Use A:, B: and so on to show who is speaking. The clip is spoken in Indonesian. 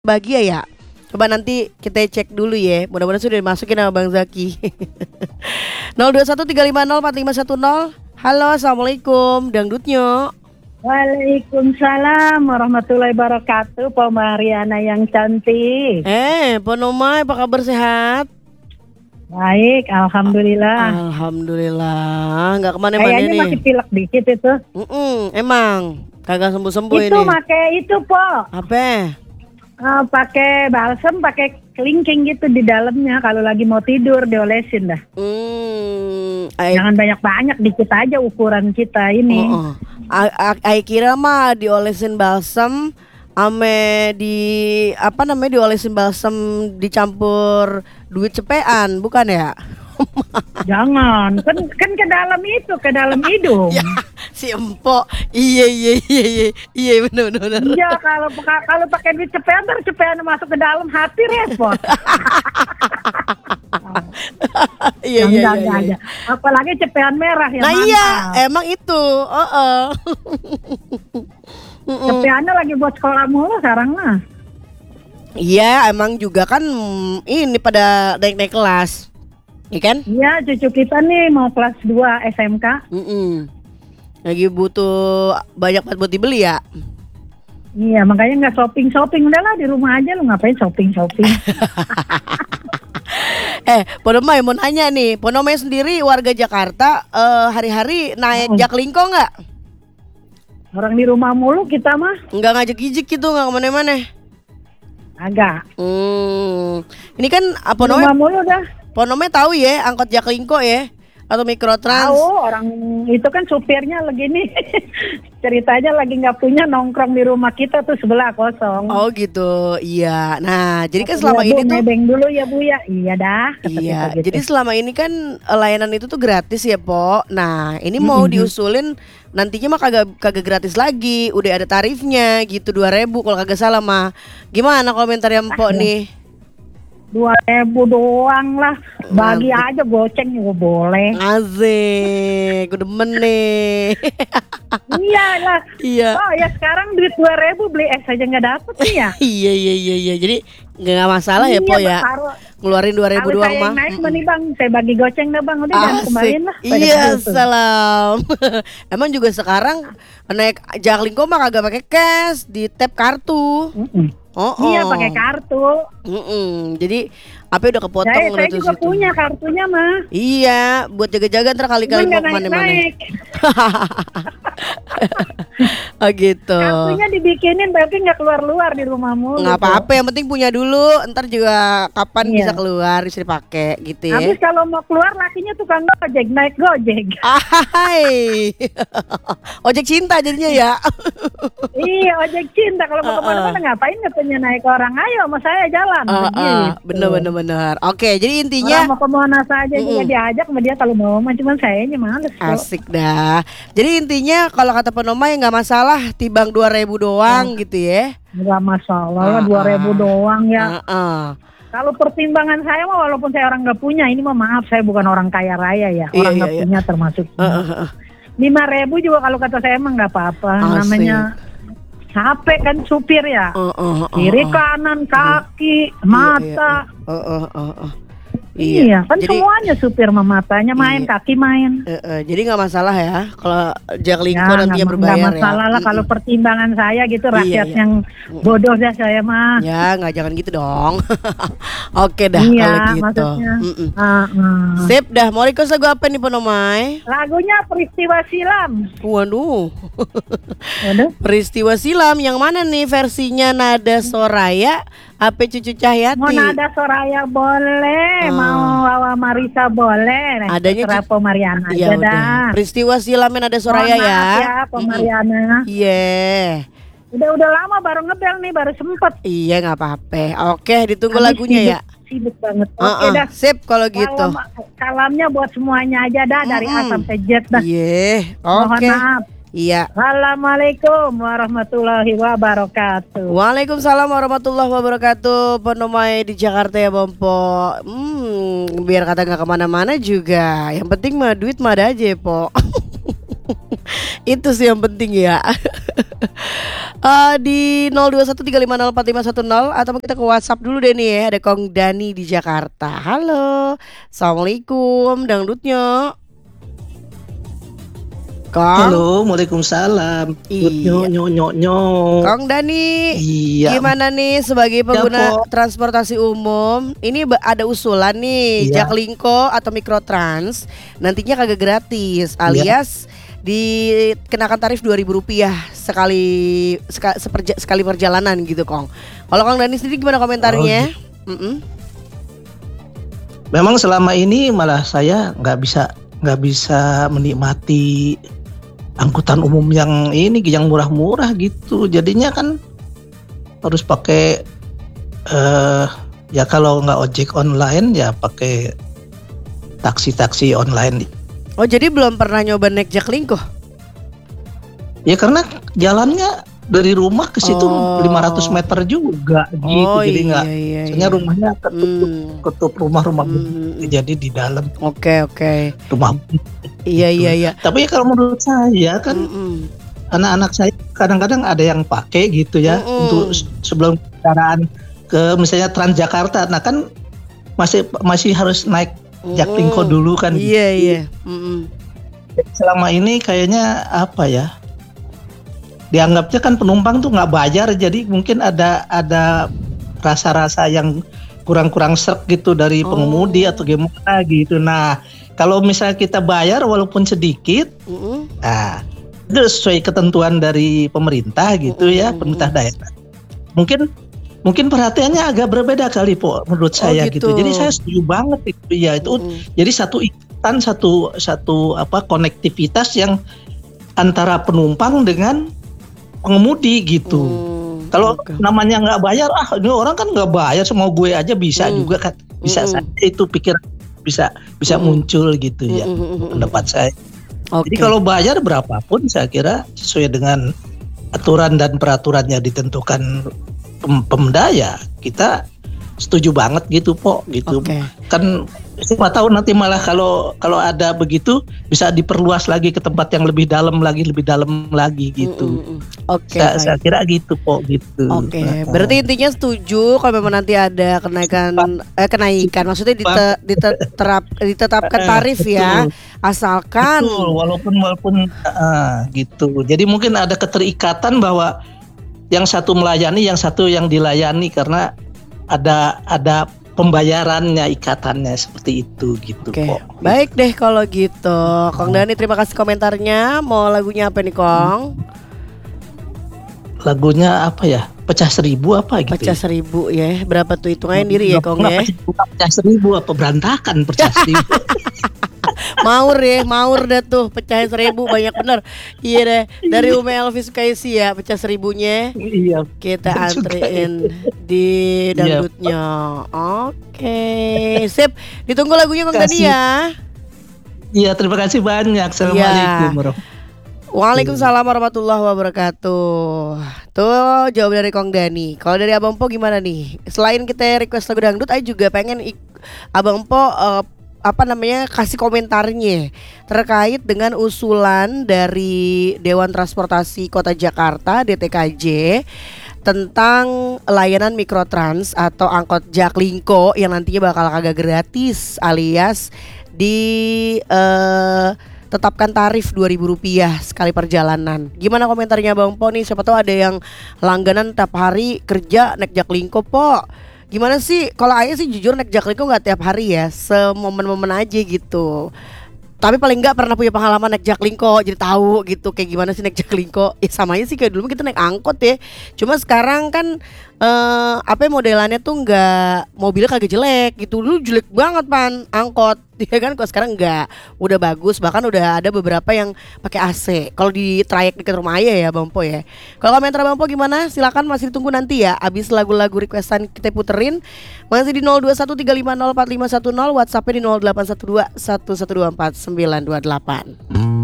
A: Bahagia ya? Coba nanti kita cek dulu ya. Mudah-mudahan sudah dimasukin sama Bang Zaki. 0213504510. Halo, assalamualaikum, dangdutnya.
B: Waalaikumsalam warahmatullahi wabarakatuh, Pak Mariana yang cantik.
A: Ponomai, apa kabar, sehat?
B: Baik, alhamdulillah.
A: Alhamdulillah. Nggak kemana-mana
B: Kayaknya
A: nih.
B: masih pilek dikit itu.
A: Emang kagak sembuh-sembuh ini.
B: Itu pakai itu, Po.
A: Apa?
B: Pakai balsem, pakai kelingking gitu di dalamnya. Kalau lagi mau tidur diolesin dah. Jangan banyak-banyak, dikit aja ukuran kita ini.
A: Ai kira mah diolesin balsem ame diolesin balsem dicampur duit cepean, bukan ya?
B: Jangan, kan ke dalam itu, ke dalam hidung.
A: Ya, si empok. Iya benar.
B: Iya, kalau pakai duit cepean, ntar cepean masuk ke dalam hati repot. Iya. Apalagi cepean merah yang
A: nah
B: mantap.
A: iya, emang itu.
B: Cepeannya lagi buat sekolah mulu sekarang mah.
A: Iya, emang juga kan ini pada naik kelas. Iya kan?
B: Iya, cucu kita nih mau kelas 2 SMK.
A: Lagi butuh banyak banget buat dibeli ya.
B: Iya, makanya nggak shopping. Udahlah di rumah aja, lu ngapain shopping.
A: Ponomai mau nanya nih, Ponomai sendiri warga Jakarta, hari-hari naik Jaklingko nggak?
B: Orang di rumah mulu kita mah.
A: Nggak ngajak-ijik gitu, nggak kemana-mana?
B: Agak.
A: Ini kan
B: Ponomai. Rumah mulu dah.
A: Ponomai tahu ya angkot Jaklingko ya? Atau Mikrotrans?
B: Tahu, orang itu kan supirnya lagi nih. Ceritanya lagi nggak punya, nongkrong di rumah kita tuh sebelah kosong.
A: Oh gitu, iya. Nah, jadi kan selama
B: Bu,
A: ini tuh
B: nebeng dulu ya Bu ya. Iya dah.
A: Iya,
B: gitu.
A: jadi selama ini kan layanan itu tuh gratis ya, Po. Nah, ini mau diusulin nantinya mah kagak gratis lagi. Udah ada tarifnya gitu, 2.000 kalau kagak salah mah. Gimana komentarnya Mpok nih?
B: 2.000 doang lah. Bagi aja goceng juga boleh.
A: Asik, udah demen nih.
B: Iya lah.
A: Iya.
B: Oh ya sekarang duit 2.000 beli es aja nggak dapet nih ya.
A: Iya. Jadi nggak masalah ya, Po ya. Ngeluarin 2.000 doang mah.
B: Kalau saya naik nih Bang, saya bagi goceng dah Bang. Udah jangan kembaliin lah.
A: Iya, salam. Emang juga sekarang naik Jaklingko mah kagak pakai cash, di tap kartu.
B: Iya pakai kartu.
A: Jadi apa udah kepotong
B: saya juga situ. Punya kartunya mah.
A: Iya, buat jaga-jaga ntar kali-kali mau kemana-mana. Oh gitu.
B: Kartunya dibikinin tapi nggak keluar di rumah mulu.
A: Nggak apa-apa, yang penting punya dulu. Ntar juga kapan bisa keluar bisa dipakai gitu ya.
B: Habis kalau mau keluar lakinya tukang gojek, naik gojek.
A: Ojek cinta jadinya ya.
B: Iya, ojek cinta. Kalau mau kemana-mana ngapain katanya naik orang, ayo sama saya jalan.
A: Bener. Oke, jadi intinya
B: orang mau ke Monas aja juga diajak sama dia kalau mau, cuman sayanya males.
A: Asik dah. Jadi intinya kalau kata Ponomai nggak masalah, tibang 2.000 doang gitu ya.
B: Nggak masalah lah 2.000 doang ya. Kalau pertimbangan saya mah walaupun saya orang nggak punya, ini mah maaf saya bukan orang kaya raya ya, orang nggak punya termasuk. 5.000 juga kalau kata saya emang nggak apa-apa. Namanya capek kan supir ya. Kiri kanan kaki mata. Iya, kan jadi, semuanya supir sama matanya main, kaki main.
A: Jadi nggak masalah ya kalau Jaklingko nantinya berbayar ya.
B: Nggak masalah lah kalau pertimbangan saya gitu, rakyat yang bodoh dah saya mah.
A: Ya nggak, jangan gitu dong. Oke dah
B: kalau
A: gitu.
B: Maksudnya.
A: Sip dah, mau request lagu apa nih Ponomai?
B: Lagunya Peristiwa Silam.
A: Waduh. Peristiwa Silam yang mana nih versinya nada Soraya? Apa Cucu Cahyati?
B: Mau nada Soraya boleh, mau Wawa Marisa boleh.
A: Adanya
B: Po Mariana aja dah.
A: Peristiwa Silamnya nada Soraya ya.
B: Ya, Po Mariana.
A: Iya.
B: Udah lama baru ngebel nih, baru sempet.
A: Iya nggak apa-apa. Oke, ditunggu lagunya ya.
B: Sibuk banget. Oke dah.
A: Sip kalau gitu.
B: Salamnya buat semuanya aja dah, dari A sampai Z dah.
A: Iya.
B: Mohon maaf.
A: Iya.
B: Assalamualaikum warahmatullahi wabarakatuh.
A: Waalaikumsalam warahmatullahi wabarakatuh. Ponomai di Jakarta ya Bompo. Biar kata nggak kemana-mana juga. Yang penting mah duit mah ada aja Po. Itu sih yang penting ya. Di 0213504510 atau kita ke WhatsApp dulu deh nih ya. Ada Kong Dani di Jakarta. Halo, assalamualaikum dangdutnya. Kong.
C: Halo, waalaikumsalam.
A: Iya.
C: Nyo.
A: Kong Dani,
C: Iya.
A: gimana nih sebagai pengguna
C: Po.
A: transportasi umum? Ini ada usulan nih,
C: Iya.
A: Jaklingko atau Mikrotrans nantinya kagak gratis, alias dikenakan tarif Rp2.000 sekali perjalanan gitu, Kong. Kalau Kong Dani sendiri gimana komentarnya?
C: Memang selama ini malah saya nggak bisa menikmati angkutan umum yang murah-murah gitu. Jadinya kan harus pakai ya kalau nggak ojek online ya pakai taksi online.
A: Oh, jadi belum pernah nyoba naik Jaklingko?
C: Ya karena jalannya dari rumah ke situ 500 meter juga gitu. Jadi nggak, soalnya rumahnya ketutup rumah-rumah jadi di dalam.
A: Oke.
C: Rumah.
A: Iya.
C: Tapi kalau menurut saya kan anak-anak saya kadang-kadang ada yang pakai gitu ya untuk sebelum kendaraan ke misalnya Transjakarta. Nah kan masih harus naik Jaklingko dulu kan.
A: Iya.
C: Jadi selama ini kayaknya apa ya? Dianggapnya kan penumpang tuh nggak bayar, jadi mungkin ada rasa-rasa yang kurang serk gitu dari pengemudi atau gimana gitu. Nah kalau misalnya kita bayar walaupun sedikit, nah itu sesuai ketentuan dari pemerintah gitu ya, pemerintah daerah. Mungkin perhatiannya agak berbeda kali Po menurut saya gitu. Jadi saya setuju banget itu ya itu. Jadi satu ikatan satu konektivitas yang antara penumpang dengan pengemudi gitu. Kalau namanya nggak bayar, ini orang kan nggak bayar, semua gue aja bisa juga kan, bisa saja itu pikiran bisa muncul gitu ya, pendapat saya. Jadi kalau bayar berapapun saya kira sesuai dengan aturan dan peraturannya ditentukan Pemda ya kita setuju banget gitu Po gitu. Kan siapa tahu nanti malah kalau ada begitu bisa diperluas lagi ke tempat yang lebih dalam lagi gitu. Saya kira gitu Po gitu.
A: Berarti intinya setuju kalau memang nanti ada kenaikan maksudnya ditetapkan tarif ya, asalkan
C: walaupun gitu. Jadi mungkin ada keterikatan bahwa yang satu melayani, yang satu yang dilayani karena ada pembayarannya, ikatannya seperti itu gitu kok.
A: Baik deh kalau gitu. Kong Dani terima kasih komentarnya. Mau lagunya apa nih Kong?
C: Lagunya apa ya? Pecah 1000 apa gitu.
A: Pecah 1000 ya. Berapa tuh hitungannya diri ya Kong ya?
C: Pecah 1000 apa berantakan pecah 1000.
A: Maur dah tuh pecah 1000 banyak bener. Iya deh. Dari Umi Elvis Kaisi ya pecah 1000-nya.
C: Iya.
A: Kita antriin di dangdutnya. Sip. Ditunggu lagunya Kong Dani ya.
C: Iya, terima kasih banyak. Assalamualaikum.
A: Waalaikumsalam warahmatullahi wabarakatuh. Tuh jawab dari Kong Dani. Kalau dari Abang Po gimana nih? Selain kita request lagu dangdut, saya juga pengen Abang Po kasih komentarnya terkait dengan usulan dari Dewan Transportasi Kota Jakarta DTKJ tentang layanan Mikrotrans atau angkot Jaklingko yang nantinya bakal kagak gratis alias tetapkan tarif Rp2.000 sekali perjalanan. Gimana komentarnya Bang Po nih? Siapa tahu ada yang langganan tiap hari kerja naik Jaklingko Po. Gimana sih? Kalau Ayah sih jujur naik Jaklingko nggak tiap hari ya, semomen-momen aja gitu. Tapi paling nggak pernah punya pengalaman naik Jaklingko, jadi tahu gitu kayak gimana sih naik Jaklingko. Sama aja sih kayak dulu kita naik angkot ya. Cuma sekarang kan modelannya tuh nggak, mobilnya kagak jelek gitu. Dulu jelek banget angkot. Ya kan kalau sekarang enggak, udah bagus, bahkan udah ada beberapa yang pakai AC. Kalau di trayek dekat rumah Ayah ya Bang Po ya. Kalau komentar Bang Po gimana? Silakan, masih ditunggu nanti ya. Abis lagu-lagu requestan kita puterin. Masih di 0213504510, WhatsApp-nya di 0812 1124 928.